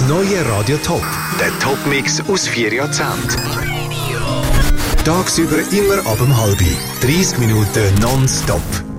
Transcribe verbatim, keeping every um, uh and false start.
neue Radio Top. Der Top-Mix aus vier Jahrzehnten. Tagsüber immer ab um halb. dreißig Minuten nonstop.